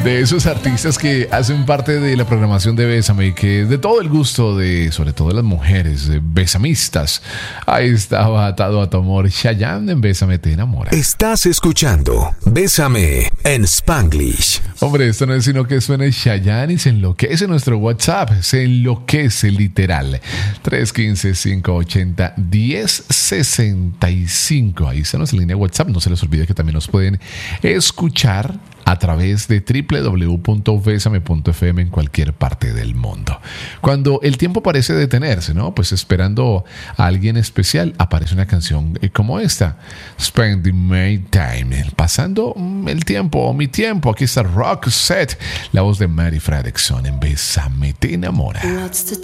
De esos artistas que hacen parte de la programación de Bésame y que de todo el gusto de, sobre todo las mujeres, besamistas. Ahí estaba Atado a tu amor, Chayanne en Bésame te enamora. Estás escuchando Bésame en Spanglish. Hombre, esto no es sino que suene Chayanne y se enloquece nuestro WhatsApp. Se enloquece literal. 315-580-1065. Ahí está nuestra línea WhatsApp. No se les olvide que también nos pueden escuchar a través de www.besame.fm en cualquier parte del mundo. Cuando el tiempo parece detenerse, ¿no? Pues esperando a alguien especial, aparece una canción como esta, Spending My Time, pasando el tiempo o mi tiempo. Aquí está Roxette, la voz de Mary Fredriksson en Bésame te enamora.